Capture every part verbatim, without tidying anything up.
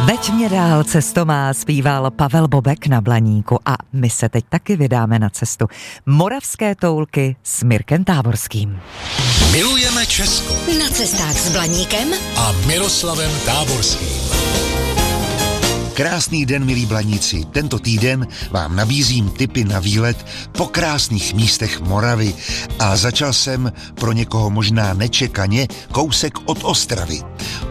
Veď mě dál, cesto má, zpíval Pavel Bobek na Blaníku a my se teď taky vydáme na cestu Moravské toulky s Mirkem Táborským. Milujeme Česko. Na cestách s Blaníkem a Miroslavem Táborským. Krásný den, milí Blaníci. Tento týden vám nabízím tipy na výlet po krásných místech Moravy a začal jsem pro někoho možná nečekaně kousek od Ostravy.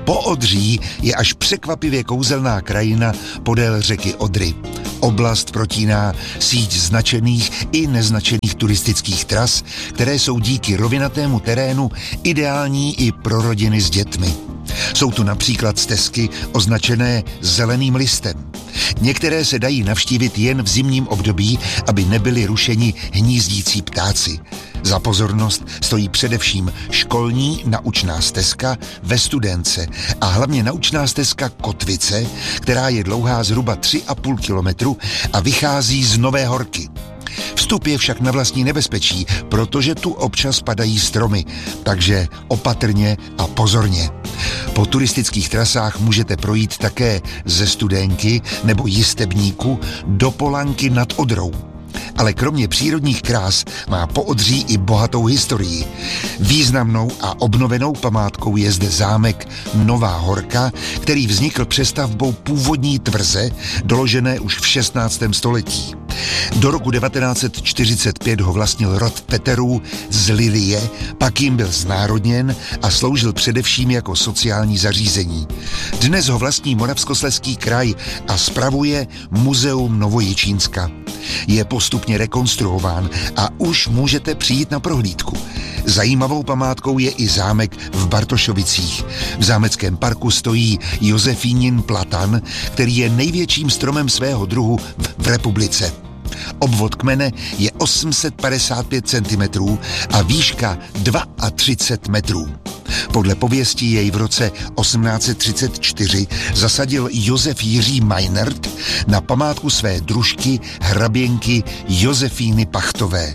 Poodří je až překvapivě kouzelná krajina podél řeky Odry. Oblast protíná síť značených i neznačených turistických tras, které jsou díky rovinatému terénu ideální i pro rodiny s dětmi. Jsou tu například stezky označené zeleným listem. Některé se dají navštívit jen v zimním období, aby nebyli rušeni hnízdící ptáci. Za pozornost stojí především školní naučná stezka ve Studénce a hlavně naučná stezka Kotvice, která je dlouhá zhruba tři a půl kilometru a vychází z Nové Horky. Vstup je však na vlastní nebezpečí, protože tu občas padají stromy, takže opatrně a pozorně. Po turistických trasách můžete projít také ze Studénky nebo Jistebníku do Polanky nad Odrou. Ale kromě přírodních krás má Poodří i bohatou historii. Významnou a obnovenou památkou je zde zámek Nová Horka, který vznikl přestavbou původní tvrze, doložené už v šestnáctém století. Do roku devatenáct set čtyřicet pět ho vlastnil rod Peterů z Lilie, pak jim byl znárodněn a sloužil především jako sociální zařízení. Dnes ho vlastní Moravskoslezský kraj a spravuje Muzeum Novojičínska. Je postupně rekonstruován a už můžete přijít na prohlídku. Zajímavou památkou je i zámek v Bartošovicích. V zámeckém parku stojí Josefínin platan, který je největším stromem svého druhu v republice. Obvod kmene je osm set padesát pět centimetrů a výška třicet dva metrů. Podle pověsti jej v roce osmnáct set třicet čtyři zasadil Josef Jiří Meinert na památku své družky hraběnky Josefíny Pachtové.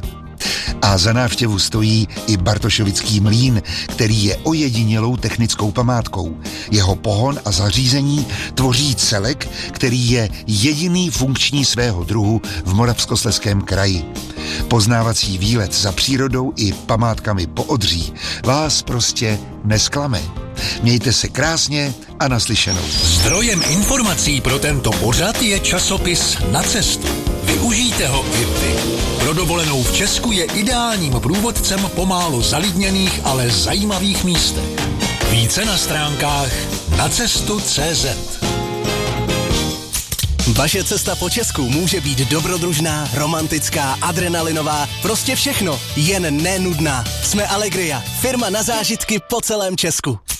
A za návštěvu stojí i Bartošovický mlýn, který je ojedinělou technickou památkou. Jeho pohon a zařízení tvoří celek, který je jediný funkční svého druhu v Moravskoslezském kraji. Poznávací výlet za přírodou i památkami Poodří vás prostě nesklame. Mějte se krásně a naslyšenou. Zdrojem informací pro tento pořad je časopis Na cestu. Využijte ho i vy. Pro dovolenou v Česku je ideálním průvodcem po málo zalidněných, ale zajímavých místech. Více na stránkách nacestu tečka cé zet. Vaše cesta po Česku může být dobrodružná, romantická, adrenalinová, prostě všechno, jen nenudná. Jsme Allegria, firma na zážitky po celém Česku.